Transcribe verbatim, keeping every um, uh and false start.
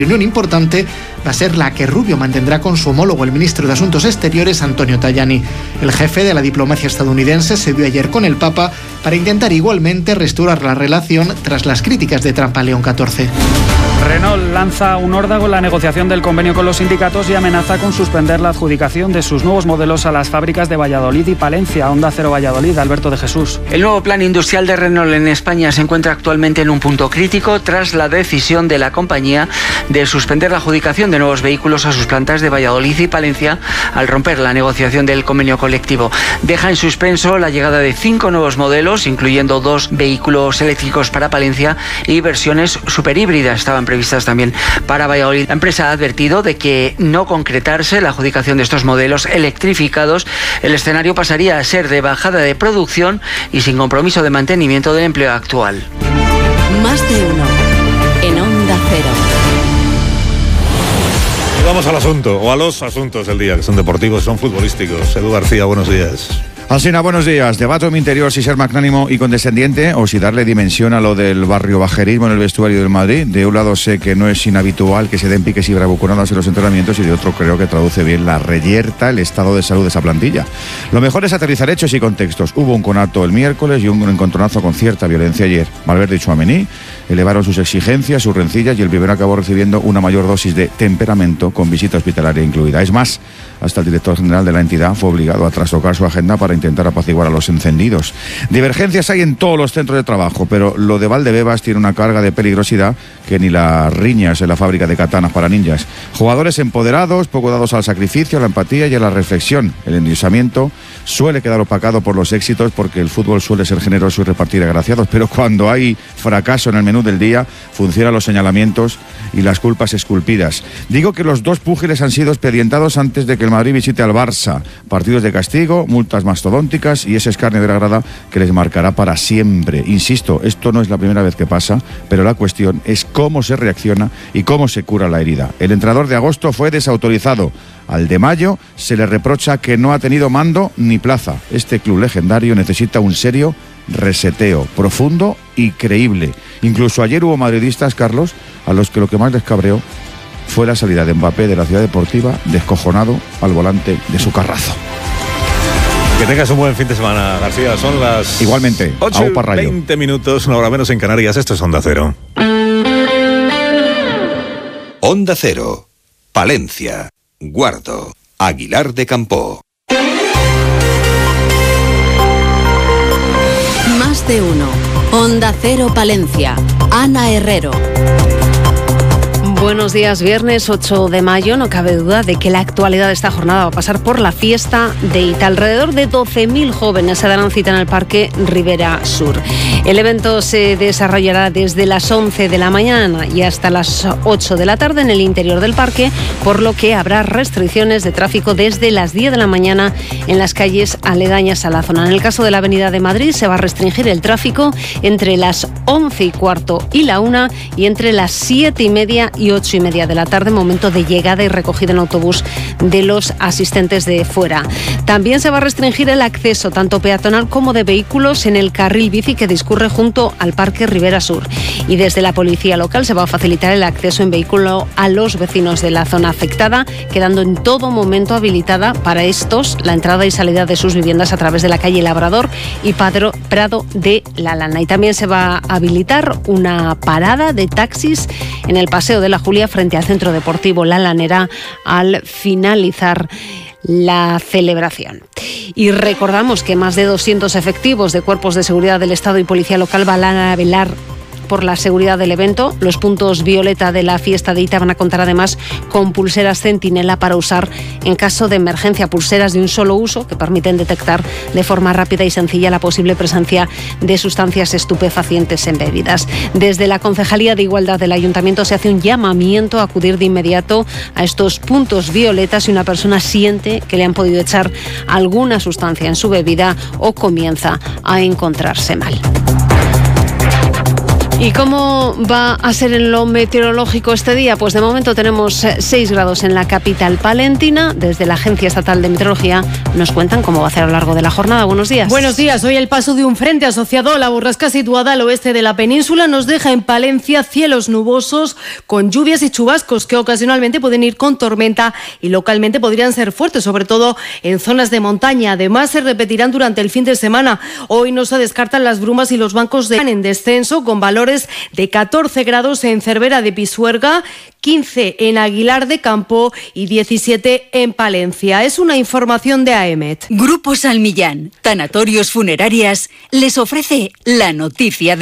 reunión importante va a ser la que Rubio mantendrá con su homólogo, el ministro de Asuntos Exteriores, Antonio Tajani. El jefe de la diplomacia estadounidense se vio ayer con el Papa para intentar igualmente restaurar la relación tras las críticas de Trump a León catorce. Renault lanza un órdago en la negociación del convenio con los sindicatos y amenaza con suspender la adjudicación de sus nuevos modelos a las fábricas de Valladolid y Palencia. Onda Cero Valladolid, Alberto de Jesús. El nuevo plan industrial de Renault en España se encuentra actualmente en un punto crítico tras la decisión de la compañía de suspender la adjudicación de nuevos vehículos a sus plantas de Valladolid y Palencia al romper la negociación del convenio colectivo. Deja en suspenso la llegada de cinco nuevos modelos, incluyendo dos vehículos eléctricos para Palencia y versiones superhíbridas estaban previstas también para Valladolid. La empresa ha advertido de que no concretarse la adjudicación de estos modelos electrificados, el escenario pasaría a ser de bajada de producción y sin compromiso de mantenimiento del empleo actual. Más de uno en Onda Cero. Y vamos al asunto, o a los asuntos del día, que son deportivos, son futbolísticos. Edu García, buenos días. Alsina, buenos días. Debato en mi interior si ser magnánimo y condescendiente o si darle dimensión a lo del barrio bajerismo en el vestuario del Madrid. De un lado sé que no es inhabitual que se den piques y bravuconadas en los entrenamientos y de otro creo que traduce bien la reyerta, el estado de salud de esa plantilla. Lo mejor es aterrizar hechos y contextos. Hubo un conato el miércoles y un encontronazo con cierta violencia ayer. Valverde y Tchouaméni elevaron sus exigencias, sus rencillas y el primero acabó recibiendo una mayor dosis de temperamento con visita hospitalaria incluida. Es más, hasta el director general de la entidad fue obligado a trastocar su agenda para intentar apaciguar a los encendidos. Divergencias hay en todos los centros de trabajo, pero lo de Valdebebas tiene una carga de peligrosidad que ni las riñas en la fábrica de katanas para ninjas. Jugadores empoderados, poco dados al sacrificio, a la empatía y a la reflexión. El endiosamiento suele quedar opacado por los éxitos porque el fútbol suele ser generoso y repartir agraciados, pero cuando hay fracaso en el menú del día, funcionan los señalamientos y las culpas esculpidas. Digo que los dos púgiles han sido expedientados antes de que el Madrid visite al Barça. Partidos de castigo, multas mastodónticas y ese escarnio de la grada que les marcará para siempre. Insisto, esto no es la primera vez que pasa, pero la cuestión es cómo se reacciona y cómo se cura la herida. El entrenador de agosto fue desautorizado. Al de mayo se le reprocha que no ha tenido mando ni plaza. Este club legendario necesita un serio reseteo, profundo y creíble. Incluso ayer hubo madridistas, Carlos, a los que lo que más les cabreó fue la salida de Mbappé de la Ciudad Deportiva, descojonado al volante de su carrazo. Que tengas un buen fin de semana, García. Son las igualmente ocho y veinte minutos, una hora menos en Canarias. Esto es Onda Cero. Onda Cero, Palencia, Guardo, Aguilar de Campoo. Más de uno. Onda Cero Palencia. Ana Herrero. Buenos días, viernes ocho de mayo. No cabe duda de que la actualidad de esta jornada va a pasar por la fiesta de I T A. Alrededor de doce mil jóvenes se darán cita en el Parque Ribera Sur. El evento se desarrollará desde las once de la mañana y hasta las ocho de la tarde en el interior del parque, por lo que habrá restricciones de tráfico desde las diez de la mañana en las calles aledañas a la zona. En el caso de la Avenida de Madrid se va a restringir el tráfico entre las once y cuarto y la una y entre las siete y media y ocho y media de la tarde, momento de llegada y recogida en autobús de los asistentes de fuera. También se va a restringir el acceso tanto peatonal como de vehículos en el carril bici que discurre junto al Parque Ribera Sur. Y desde la policía local se va a facilitar el acceso en vehículo a los vecinos de la zona afectada, quedando en todo momento habilitada para estos la entrada y salida de sus viviendas a través de la calle Labrador y Padro, Prado de la Lana. Y también se va a habilitar una parada de taxis en el Paseo de la Julia frente al Centro Deportivo La Lanera al finalizar la celebración. Y recordamos que más de doscientos efectivos de cuerpos de seguridad del Estado y Policía Local van a velar por la seguridad del evento. Los puntos violeta de la fiesta de I T A van a contar además con pulseras centinela para usar en caso de emergencia, pulseras de un solo uso que permiten detectar de forma rápida y sencilla la posible presencia de sustancias estupefacientes en bebidas. Desde la Concejalía de Igualdad del Ayuntamiento se hace un llamamiento a acudir de inmediato a estos puntos violetas si una persona siente que le han podido echar alguna sustancia en su bebida o comienza a encontrarse mal. ¿Y cómo va a ser en lo meteorológico este día? Pues de momento tenemos seis grados en la capital palentina. Desde la Agencia Estatal de Meteorología nos cuentan cómo va a ser a lo largo de la jornada. Buenos días. Buenos días. Hoy el paso de un frente asociado a la borrasca situada al oeste de la península nos deja en Palencia cielos nubosos con lluvias y chubascos que ocasionalmente pueden ir con tormenta y localmente podrían ser fuertes, sobre todo en zonas de montaña. Además, se repetirán durante el fin de semana. Hoy no se descartan las brumas y los bancos de en descenso con valores de catorce grados en Cervera de Pisuerga, quince en Aguilar de Campo y diecisiete en Palencia. Es una información de A E M E T. Grupo Salmillán, Tanatorios Funerarias, les ofrece la noticia de